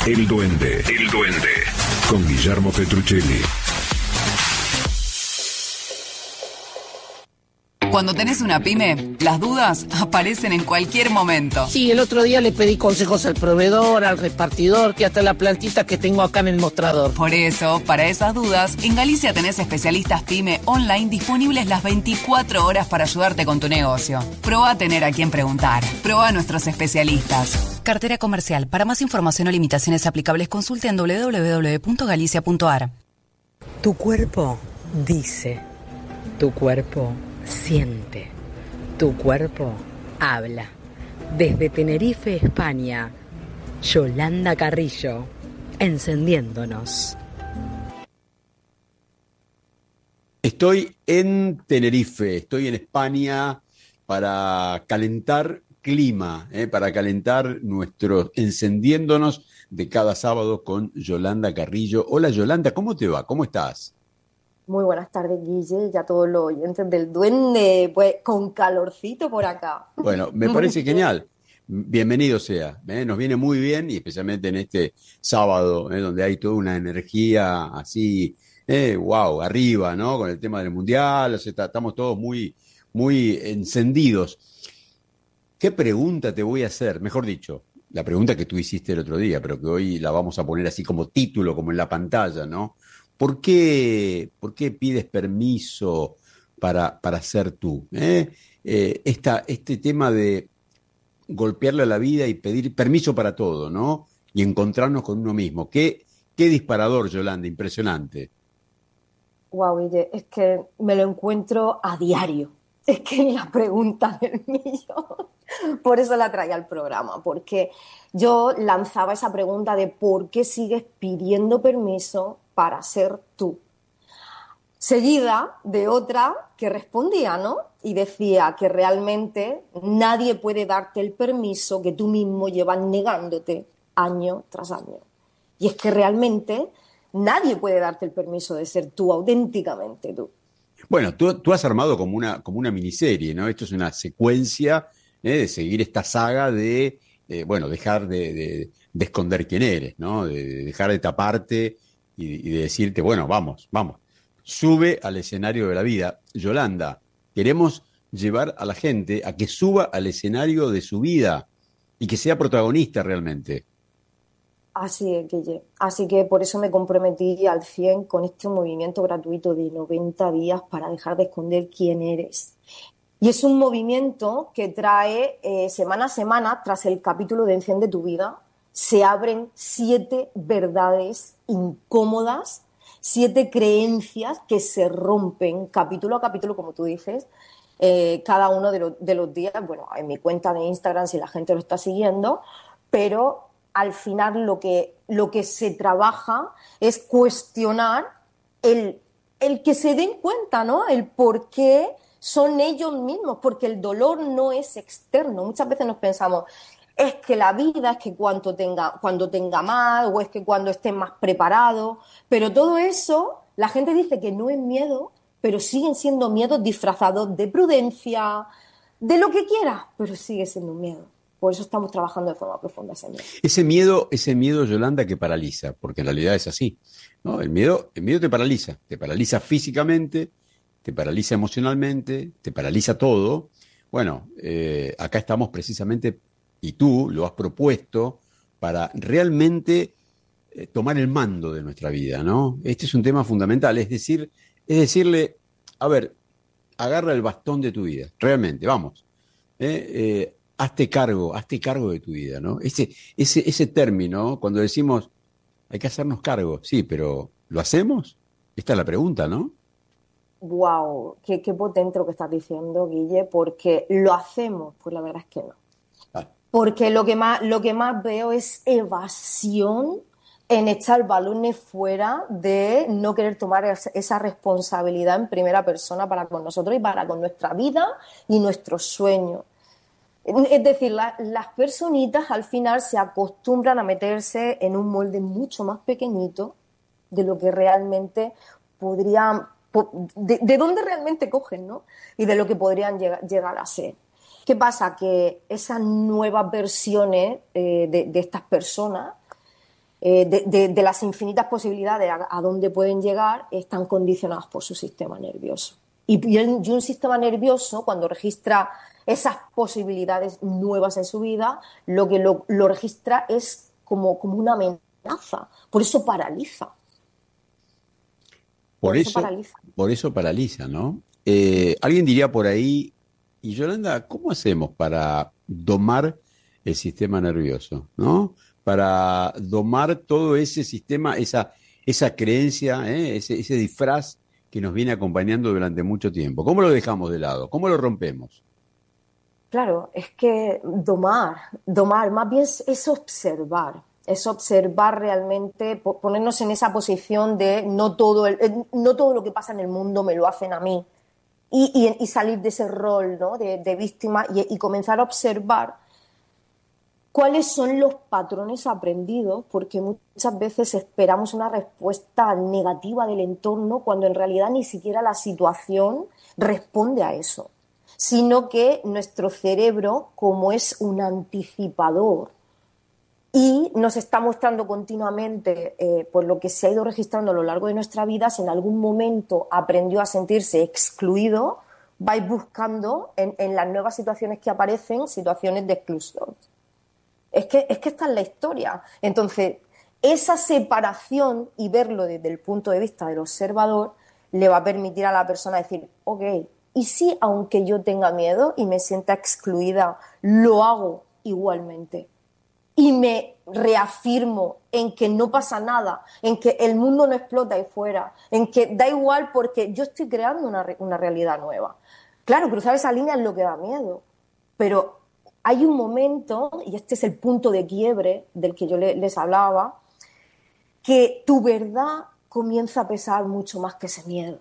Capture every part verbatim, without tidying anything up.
El Duende, El Duende, con Guillermo Petruccelli. Cuando tenés una pyme, las dudas aparecen en cualquier momento. Sí, el otro día le pedí consejos al proveedor, al repartidor, que hasta la plantita que tengo acá en el mostrador. Por eso, para esas dudas, en Galicia tenés especialistas pyme online disponibles las veinticuatro horas para ayudarte con tu negocio. Probá a tener a quien preguntar. Probá a nuestros especialistas. Cartera comercial. Para más información o limitaciones aplicables, consulte en doble u doble u doble u punto galicia punto a r. Tu cuerpo dice. Tu cuerpo siente. Tu cuerpo habla. Desde Tenerife, España, Yolanda Carrillo, encendiéndonos. Estoy en Tenerife, estoy en España para calentar clima, eh, para calentar nuestros encendiéndonos de cada sábado con Yolanda Carrillo. Hola Yolanda, ¿cómo te va? ¿Cómo estás? Muy buenas tardes, Guille, y a todos los oyentes del Duende, pues con calorcito por acá. Bueno, me parece genial. Bienvenido sea, ¿eh? Nos viene muy bien y especialmente en este sábado, ¿eh? Donde hay toda una energía así, eh, wow, arriba, ¿no? Con el tema del mundial, o sea, estamos todos muy, muy encendidos. ¿Qué pregunta te voy a hacer? Mejor dicho, la pregunta que tú hiciste el otro día, pero que hoy la vamos a poner así como título, como en la pantalla, ¿no? ¿Por qué, por qué pides permiso para, para ser tú? ¿Eh? Eh, esta, este tema de golpearle a la vida y pedir permiso para todo, ¿no? Y encontrarnos con uno mismo. ¿Qué, qué disparador, Yolanda? Impresionante. Wow, Guille, es que me lo encuentro a diario. Es que es la pregunta del millón. Por eso la traía al programa, porque yo lanzaba esa pregunta de ¿por qué sigues pidiendo permiso para ser tú? Seguida de otra que respondía, ¿no? Y decía que realmente nadie puede darte el permiso que tú mismo llevas negándote año tras año. Y es que realmente nadie puede darte el permiso de ser tú, auténticamente tú. Bueno, tú, tú has armado como una, como una miniserie, ¿no? Esto es una secuencia, ¿eh? De seguir esta saga de, eh, bueno, dejar de, de, de esconder quién eres, ¿no? De, de dejar de taparte y, y de decirte, bueno, vamos, vamos, sube al escenario de la vida. Yolanda, queremos llevar a la gente a que suba al escenario de su vida y que sea protagonista realmente. Así es, Guille. Así que por eso me comprometí al cien con este movimiento gratuito de noventa días para dejar de esconder quién eres. Y es un movimiento que trae eh, semana a semana, tras el capítulo de Enciende tu vida, se abren siete verdades incómodas, siete creencias que se rompen capítulo a capítulo, como tú dices, eh, cada uno de, lo, de los días, bueno, en mi cuenta de Instagram si la gente lo está siguiendo, pero al final lo que, lo que se trabaja es cuestionar el, el que se den cuenta, ¿no? El por qué son ellos mismos, porque el dolor no es externo. Muchas veces nos pensamos, es que la vida, es que cuando tenga, cuando tenga más, o es que cuando esté más preparado, pero todo eso, la gente dice que no es miedo, pero siguen siendo miedos disfrazados de prudencia, de lo que quiera, pero sigue siendo un miedo. Por eso estamos trabajando de forma profunda ese miedo. Ese miedo, ese miedo, Yolanda, que paraliza, porque en realidad es así, ¿no? El miedo, el miedo te paraliza, te paraliza físicamente, te paraliza emocionalmente, te paraliza todo. Bueno, eh, acá estamos precisamente, y tú lo has propuesto, para realmente eh, tomar el mando de nuestra vida, ¿no? Este es un tema fundamental, es decir, es decirle, a ver, agarra el bastón de tu vida, realmente, vamos. Eh, eh, hazte cargo, hazte cargo de tu vida, ¿no? Ese, ese, ese término, cuando decimos hay que hacernos cargo, sí, pero ¿lo hacemos? Esta es la pregunta, ¿no? Wow, qué, qué potente lo que estás diciendo, Guille, porque lo hacemos, pues la verdad es que no. Ah. Porque lo que más, lo que más veo es evasión en echar balones fuera de no querer tomar esa responsabilidad en primera persona para con nosotros y para con nuestra vida y nuestros sueños. Es decir, la, las personitas al final se acostumbran a meterse en un molde mucho más pequeñito de lo que realmente podrían, de, de dónde realmente cogen, ¿no? Y de lo que podrían llegar, llegar a ser. ¿Qué pasa? Que esas nuevas versiones eh, de, de estas personas eh, de, de, de las infinitas posibilidades a, a dónde pueden llegar, están condicionadas por su sistema nervioso. Y, y, el, y un sistema nervioso, cuando registra esas posibilidades nuevas en su vida, lo que lo, lo registra es como, como una amenaza. Por eso paraliza. Por, por eso, eso paraliza. Por eso paraliza, ¿no? Eh, alguien diría por ahí, y Yolanda, ¿cómo hacemos para domar el sistema nervioso, ¿no? Para domar todo ese sistema, esa, esa creencia, ¿eh? ese, ese disfraz que nos viene acompañando durante mucho tiempo. ¿Cómo lo dejamos de lado? ¿Cómo lo rompemos? Claro, es que domar, domar, más bien es, es observar, es observar realmente, ponernos en esa posición de no todo, el, no todo lo que pasa en el mundo me lo hacen a mí y, y, y salir de ese rol, ¿no? de, de víctima y, y comenzar a observar cuáles son los patrones aprendidos, porque muchas veces esperamos una respuesta negativa del entorno cuando en realidad ni siquiera la situación responde a eso, sino que nuestro cerebro, como es un anticipador y nos está mostrando continuamente eh, por lo que se ha ido registrando a lo largo de nuestra vida, si en algún momento aprendió a sentirse excluido, va a ir buscando en, en las nuevas situaciones que aparecen situaciones de exclusión. Es que, es que esta es la historia. Entonces, esa separación y verlo desde el punto de vista del observador le va a permitir a la persona decir, ok, y si aunque yo tenga miedo y me sienta excluida, lo hago igualmente y me reafirmo en que no pasa nada, en que el mundo no explota ahí fuera, en que da igual porque yo estoy creando una, una realidad nueva. Claro, cruzar esa línea es lo que da miedo, pero hay un momento, y este es el punto de quiebre del que yo les hablaba, que tu verdad comienza a pesar mucho más que ese miedo.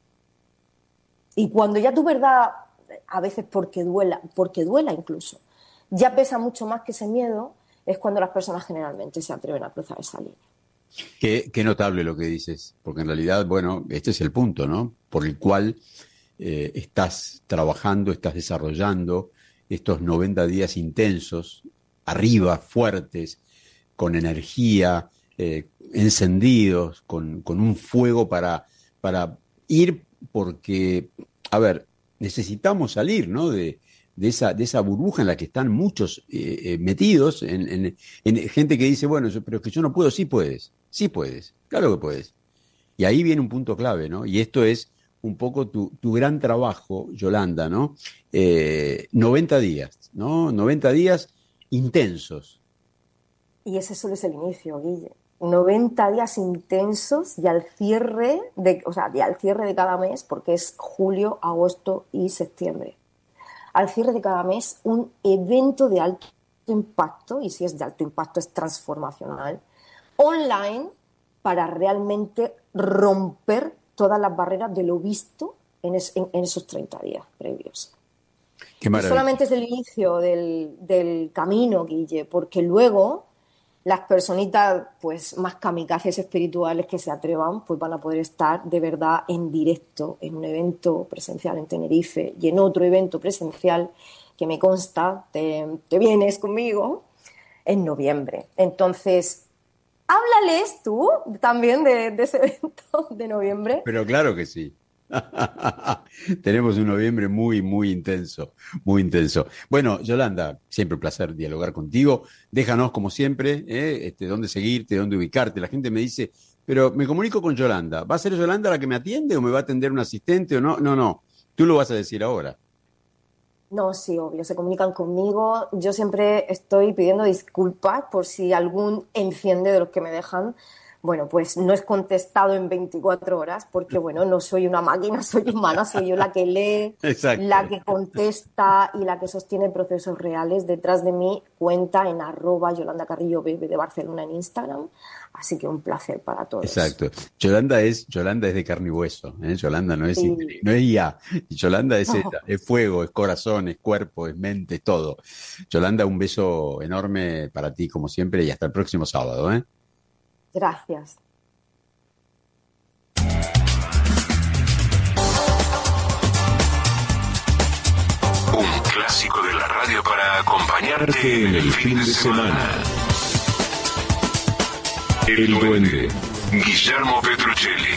Y cuando ya tu verdad, a veces porque duela, porque duela incluso, ya pesa mucho más que ese miedo, es cuando las personas generalmente se atreven a cruzar esa línea. Qué, qué notable lo que dices, porque en realidad, bueno, este es el punto, ¿no? Por el cual eh, estás trabajando, estás desarrollando estos noventa días intensos, arriba, fuertes, con energía, eh, encendidos, con, con un fuego para, para ir, porque, a ver, necesitamos salir, ¿no? De, de, esa, de esa burbuja en la que están muchos eh, eh, metidos, en, en, en gente que dice, bueno, yo, pero es que yo no puedo, sí puedes, sí puedes, claro que puedes. Y ahí viene un punto clave, ¿no? Y esto es un poco tu, tu gran trabajo, Yolanda, ¿no? Eh, noventa días, ¿no? noventa días intensos. Y ese solo es el inicio, Guille. noventa días intensos y al cierre de, o sea, y al cierre de cada mes, porque es julio, agosto y septiembre. Al cierre de cada mes, un evento de alto impacto, y si es de alto impacto es transformacional, online, para realmente romper todas las barreras de lo visto en, es, en, en esos treinta días previos. Qué maravilla. Y solamente es el inicio del, del camino, Guille, porque luego las personitas pues, más kamikazes espirituales que se atrevan pues van a poder estar de verdad en directo en un evento presencial en Tenerife y en otro evento presencial que me consta, te, te vienes conmigo, en noviembre. Entonces, háblales tú también de, de ese evento de noviembre. Pero claro que sí. Tenemos un noviembre muy, muy intenso, muy intenso. Bueno, Yolanda, siempre un placer dialogar contigo. Déjanos, como siempre, ¿eh? este, dónde seguirte, dónde ubicarte. La gente me dice, pero me comunico con Yolanda. ¿Va a ser Yolanda la que me atiende o me va a atender un asistente o no? No, no, tú lo vas a decir ahora. No, sí, obvio, se comunican conmigo. Yo siempre estoy pidiendo disculpas por si algún enciende de los que me dejan, bueno, pues no es contestado en veinticuatro horas, porque, bueno, no soy una máquina, soy humana, soy yo la que lee, Exacto. la que contesta y la que sostiene procesos reales. Detrás de mí cuenta en arroba Yolanda Carrillo Bebe de Barcelona en Instagram, así que un placer para todos. Exacto. Yolanda es, Yolanda es de carne y hueso, ¿eh? Yolanda no es, sí. no es I A, Yolanda es, no. esta, es fuego, es corazón, es cuerpo, es mente, todo. Yolanda, un beso enorme para ti, como siempre, y hasta el próximo sábado, ¿eh? Gracias. Un clásico de la radio para acompañarte en el fin de semana. El Duende, Guillermo Petruccelli.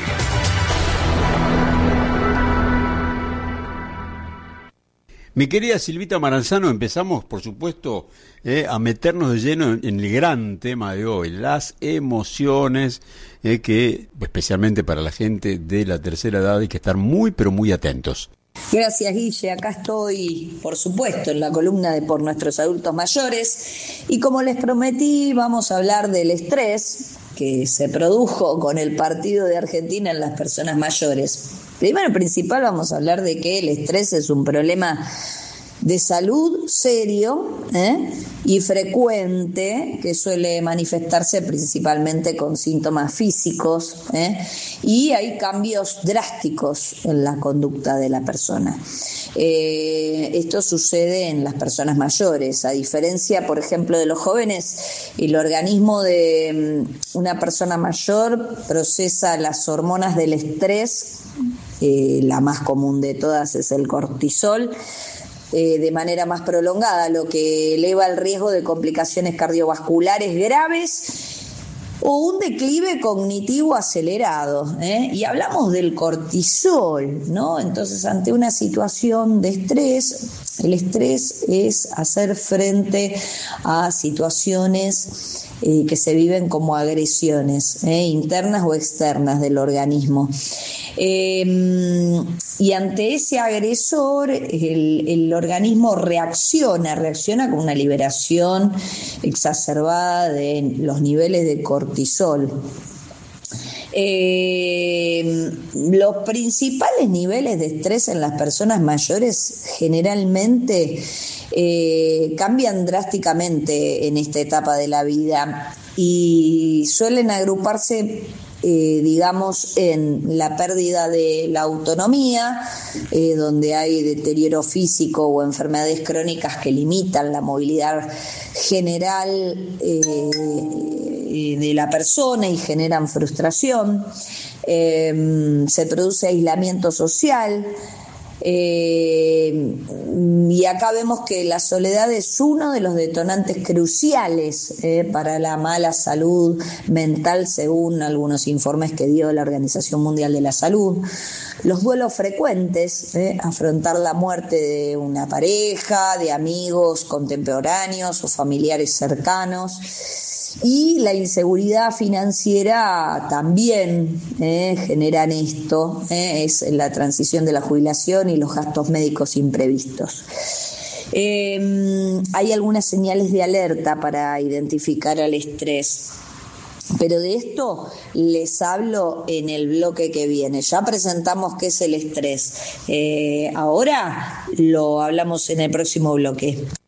Mi querida Silvita Maranzano, empezamos, por supuesto, eh, a meternos de lleno en, en el gran tema de hoy, las emociones, eh, que especialmente para la gente de la tercera edad hay que estar muy, pero muy atentos. Gracias, Guille. Acá estoy, por supuesto, en la columna de Por Nuestros Adultos Mayores. Y como les prometí, vamos a hablar del estrés que se produjo con el partido de Argentina en las personas mayores. Primero y principal, vamos a hablar de que el estrés es un problema de salud serio ¿eh? y frecuente, que suele manifestarse principalmente con síntomas físicos ¿eh? y hay cambios drásticos en la conducta de la persona. Eh, esto sucede en las personas mayores, a diferencia, por ejemplo, de los jóvenes. El organismo de una persona mayor procesa las hormonas del estrés, eh, la más común de todas es el cortisol, Eh, de manera más prolongada, lo que eleva el riesgo de complicaciones cardiovasculares graves o un declive cognitivo acelerado, ¿eh? Y hablamos del cortisol, ¿no? Entonces, ante una situación de estrés, el estrés es hacer frente a situaciones eh, que se viven como agresiones, ¿eh? internas o externas del organismo. Eh, y ante ese agresor el, el organismo reacciona, reacciona con una liberación exacerbada de los niveles de cortisol. Eh, los principales niveles de estrés en las personas mayores generalmente eh, cambian drásticamente en esta etapa de la vida y suelen agruparse Eh, digamos, en la pérdida de la autonomía, eh, donde hay deterioro físico o enfermedades crónicas que limitan la movilidad general eh, de la persona y generan frustración. Eh, se produce aislamiento social. Eh, y acá vemos que la soledad es uno de los detonantes cruciales eh, para la mala salud mental, según algunos informes que dio la Organización Mundial de la Salud. Los duelos frecuentes, eh, afrontar la muerte de una pareja, de amigos contemporáneos o familiares cercanos. Y la inseguridad financiera también eh, generan esto, eh, es la transición de la jubilación y los gastos médicos imprevistos. Eh, hay algunas señales de alerta para identificar al estrés, pero de esto les hablo en el bloque que viene. Ya presentamos qué es el estrés, eh, ahora lo hablamos en el próximo bloque.